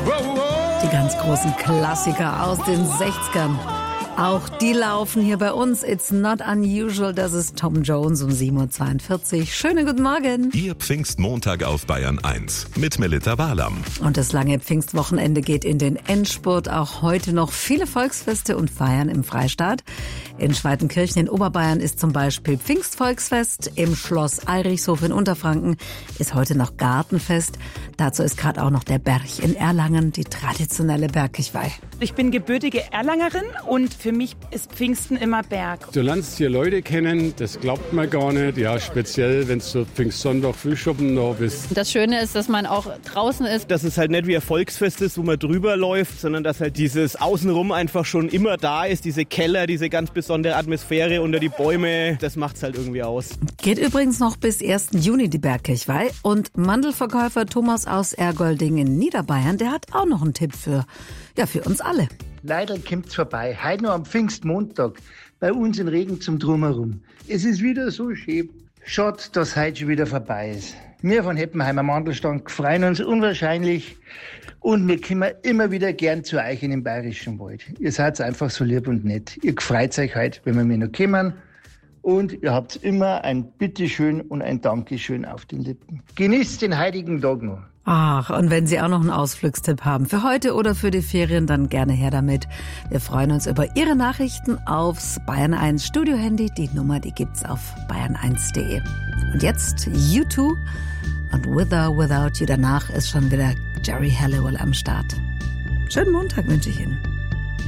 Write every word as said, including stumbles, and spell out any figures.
Die ganz großen Klassiker aus den sechzigern. Auch die laufen hier bei uns. It's not unusual. Das ist Tom Jones um sieben Uhr zweiundvierzig. Schönen guten Morgen. Ihr Pfingstmontag auf Bayern eins mit Melita Wahlam. Und das lange Pfingstwochenende geht in den Endspurt. Auch heute noch viele Volksfeste und Feiern im Freistaat. In Schweitenkirchen in Oberbayern ist zum Beispiel Pfingstvolksfest. Im Schloss Eirichshof in Unterfranken ist heute noch Gartenfest. Dazu ist gerade auch noch der Berg in Erlangen, die traditionelle Bergkirchweih. Ich bin gebürtige Erlangerin und für mich ist Pfingsten immer Berg. Du lernst hier Leute kennen, das glaubt man gar nicht. Ja, speziell, wenn du Pfingstsonntag Frühschoppen noch bist. Das Schöne ist, dass man auch draußen ist. Dass es halt nicht wie ein Volksfest ist, wo man drüber läuft, sondern dass halt dieses Außenrum einfach schon immer da ist. Diese Keller, diese ganz besondere Atmosphäre unter die Bäume, das macht's halt irgendwie aus. Geht übrigens noch bis ersten Juni die Bergkirchweih. Und Mandelverkäufer Thomas aus Ergolding in Niederbayern, der hat auch noch einen Tipp für, ja, für uns alle. Leider kommt's vorbei. Heute noch am Pfingstmontag. Bei uns in Regen zum Drumherum. Es ist wieder so schön. Schade, dass heute schon wieder vorbei ist. Wir von Heppenheimer Mandelstand freuen uns unwahrscheinlich. Und wir kommen immer wieder gern zu euch in den Bayerischen Wald. Ihr seid einfach so lieb und nett. Ihr freut euch heute, wenn wir mir noch kommen. Und ihr habt immer ein Bitteschön und ein Dankeschön auf den Lippen. Genießt den heutigen Tag noch. Ach, und wenn Sie auch noch einen Ausflugstipp haben für heute oder für die Ferien, dann gerne her damit. Wir freuen uns über Ihre Nachrichten aufs Bayern eins Studiohandy. Die Nummer, die gibt's auf bayern eins punkt de. Und jetzt U zwei und With or Without You. Danach ist schon wieder Jerry Halliwell am Start. Schönen Montag wünsche ich Ihnen.